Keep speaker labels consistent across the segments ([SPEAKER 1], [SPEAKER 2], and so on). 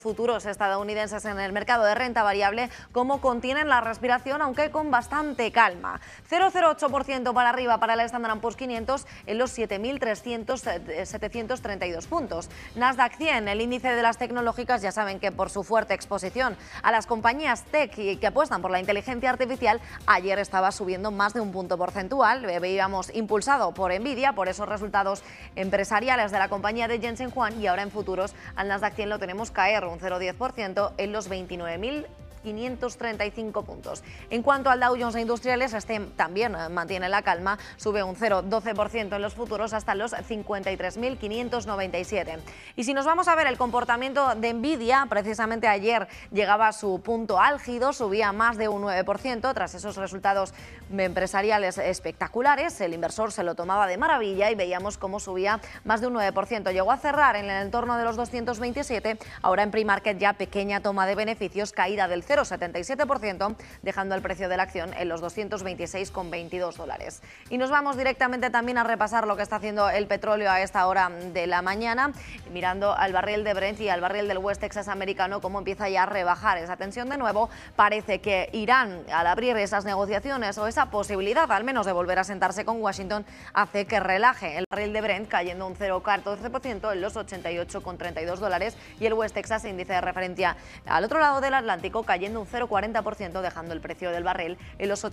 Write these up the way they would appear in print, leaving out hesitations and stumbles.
[SPEAKER 1] Futuros estadounidenses en el mercado de renta variable, como contienen la respiración, aunque con bastante calma. 0,08% para arriba para el Standard & Poor's 500 en los 7.732 puntos. Nasdaq 100, el índice de las tecnológicas, ya saben que por su fuerte exposición a las compañías tech y que apuestan por la inteligencia artificial, ayer estaba subiendo más de un punto porcentual. Veíamos impulsado por Nvidia, por esos resultados empresariales de la compañía de Jensen Huang, y ahora en futuros al Nasdaq 100 lo tenemos caer un 0,10% en los 29.535 puntos. En cuanto al Dow Jones Industriales, este también mantiene la calma, sube un 0,12% en los futuros hasta los 53.597. Y si nos vamos a ver el comportamiento de Nvidia, precisamente ayer llegaba a su punto álgido, subía más de un 9% tras esos resultados empresariales espectaculares. El inversor se lo tomaba de maravilla y veíamos cómo subía más de un 9%. Llegó a cerrar en el entorno de los 227, ahora en pre-market ya pequeña toma de beneficios, caída del 0,77%, dejando el precio de la acción en los $226,22. Y nos vamos directamente también a repasar lo que está haciendo el petróleo a esta hora de la mañana, mirando al barril de Brent y al barril del West Texas americano, cómo empieza ya a rebajar esa tensión de nuevo. Parece que Irán, al abrir esas negociaciones o esa posibilidad al menos de volver a sentarse con Washington, hace que relaje el barril de Brent, cayendo un 0,14% en los $82,32, y el West Texas, índice de referencia al otro lado del Atlántico, cayendo un 0,40%, dejando el precio del barril en los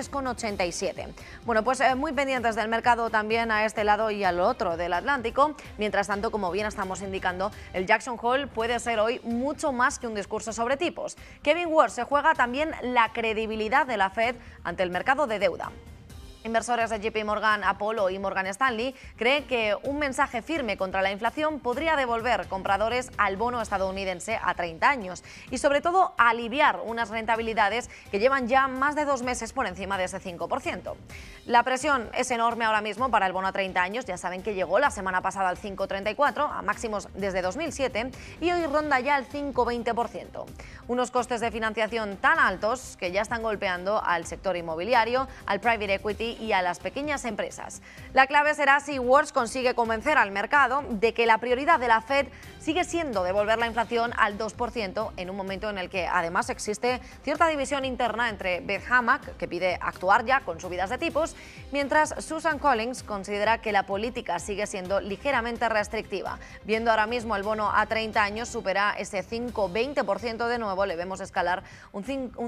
[SPEAKER 1] 83,87. Bueno, pues muy pendientes del mercado también a este lado y al otro del Atlántico. Mientras tanto, como bien estamos indicando, el Jackson Hole puede ser hoy mucho más que un discurso sobre tipos. Kevin Warsh se juega también la credibilidad de la Fed ante el mercado de deuda. Inversores de JP Morgan, Apollo y Morgan Stanley creen que un mensaje firme contra la inflación podría devolver compradores al bono estadounidense a 30 años y sobre todo aliviar unas rentabilidades que llevan ya más de 2 meses por encima de ese 5%. La presión es enorme ahora mismo para el bono a 30 años, ya saben que llegó la semana pasada al 5,34, a máximos desde 2007, y hoy ronda ya el 5,20%. Unos costes de financiación tan altos que ya están golpeando al sector inmobiliario, al private equity y a las pequeñas empresas. La clave será si Warsh consigue convencer al mercado de que la prioridad de la Fed sigue siendo devolver la inflación al 2%, en un momento en el que además existe cierta división interna entre Beth Hammack, que pide actuar ya con subidas de tipos, mientras Susan Collins considera que la política sigue siendo ligeramente restrictiva. Viendo ahora mismo el bono a 30 años supera ese 5,20% de nuevo, le vemos escalar un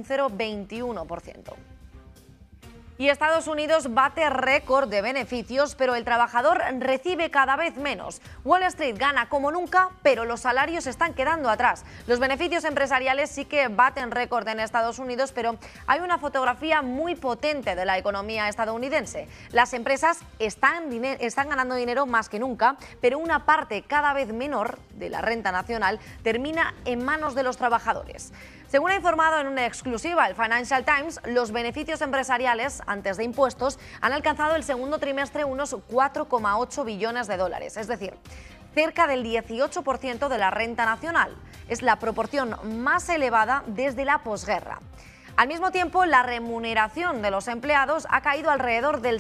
[SPEAKER 1] 0,21%. Y Estados Unidos bate récord de beneficios, pero el trabajador recibe cada vez menos. Wall Street gana como nunca, pero los salarios están quedando atrás. Los beneficios empresariales sí que baten récord en Estados Unidos, pero hay una fotografía muy potente de la economía estadounidense. Las empresas están ganando dinero más que nunca, pero una parte cada vez menor de la renta nacional termina en manos de los trabajadores. Según ha informado en una exclusiva el Financial Times, los beneficios empresariales antes de impuestos han alcanzado el segundo trimestre unos 4,8 billones de dólares, es decir, cerca del 18% de la renta nacional. Es la proporción más elevada desde la posguerra. Al mismo tiempo, la remuneración de los empleados ha caído alrededor del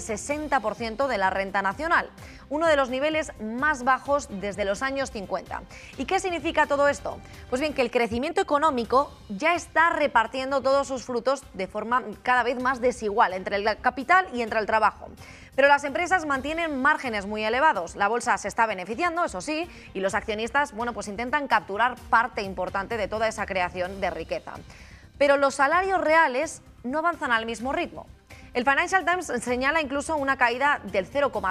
[SPEAKER 1] 60% de la renta nacional, uno de los niveles más bajos desde los años 50. ¿Y qué significa todo esto? Pues bien, que el crecimiento económico ya está repartiendo todos sus frutos de forma cada vez más desigual entre el capital y entre el trabajo. Pero las empresas mantienen márgenes muy elevados. La bolsa se está beneficiando, eso sí, y los accionistas, bueno, pues intentan capturar parte importante de toda esa creación de riqueza. Pero los salarios reales no avanzan al mismo ritmo. El Financial Times señala incluso una caída del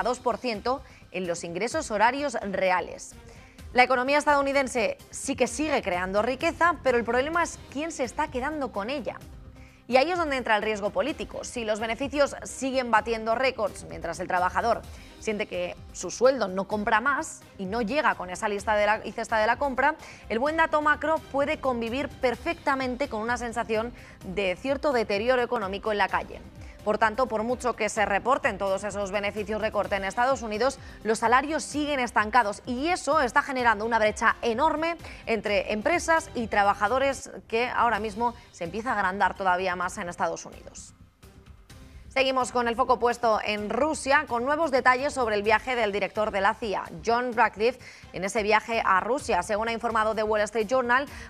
[SPEAKER 1] 0,2% en los ingresos horarios reales. La economía estadounidense sí que sigue creando riqueza, pero el problema es quién se está quedando con ella. Y ahí es donde entra el riesgo político. Si los beneficios siguen batiendo récords mientras el trabajador siente que su sueldo no compra más y no llega con esa lista y cesta de la compra, el buen dato macro puede convivir perfectamente con una sensación de cierto deterioro económico en la calle. Por tanto, por mucho que se reporten todos esos beneficios recorte en Estados Unidos, los salarios siguen estancados y eso está generando una brecha enorme entre empresas y trabajadores que ahora mismo se empieza a agrandar todavía más en Estados Unidos. Seguimos con el foco puesto en Rusia, con nuevos detalles sobre el viaje del director de la CIA, John Ratcliffe, en ese viaje a Rusia. Según ha informado The Wall Street Journal,